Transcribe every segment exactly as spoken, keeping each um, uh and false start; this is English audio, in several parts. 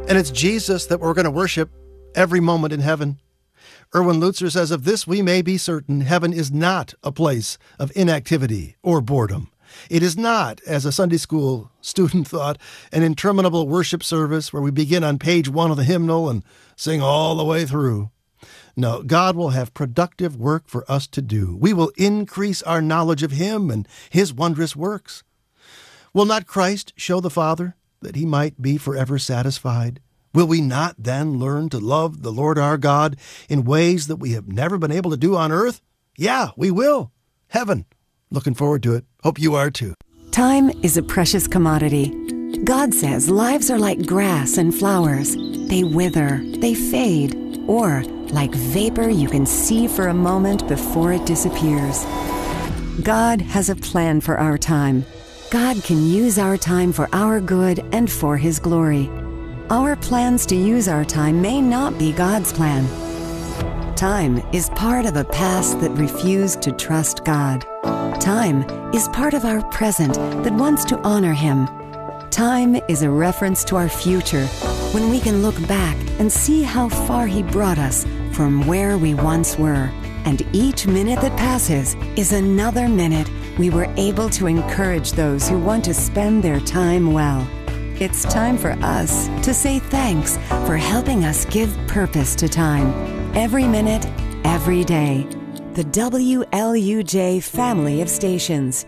And it's Jesus that we're going to worship every moment in heaven. Erwin Lutzer says, of this we may be certain, heaven is not a place of inactivity or boredom. It is not, as a Sunday school student thought, an interminable worship service where we begin on page one of the hymnal and sing all the way through. No, God will have productive work for us to do. We will increase our knowledge of Him and His wondrous works. Will not Christ show the Father that He might be forever satisfied? Will we not then learn to love the Lord our God in ways that we have never been able to do on earth? Yeah, we will. Heaven. Looking forward to it. Hope you are too. Time is a precious commodity. God says lives are like grass and flowers. They wither, they fade, or like vapor you can see for a moment before it disappears. God has a plan for our time. God can use our time for our good and for His glory. Our plans to use our time may not be God's plan. Time is part of a past that refused to trust God. Time is part of our present that wants to honor Him. Time is a reference to our future when we can look back and see how far He brought us from where we once were. And each minute that passes is another minute we were able to encourage those who want to spend their time well. It's time for us to say thanks for helping us give purpose to time. Every minute, every day. The W L U J family of stations.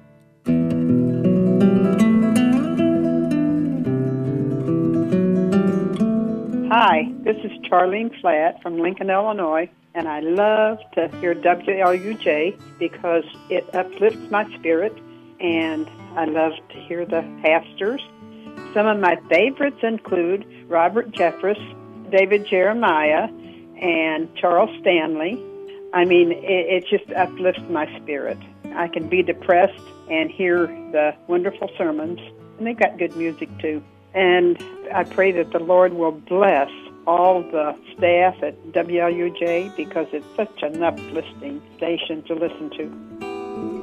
Hi, this is Charlene Flatt from Lincoln, Illinois, and I love to hear W L U J because it uplifts my spirit, and I love to hear the pastors. Some of my favorites include Robert Jeffress, David Jeremiah, and Charles Stanley. I mean, it, it just uplifts my spirit. I can be depressed and hear the wonderful sermons, and they got good music too. And I pray that the Lord will bless all the staff at W L U J because it's such an uplifting station to listen to.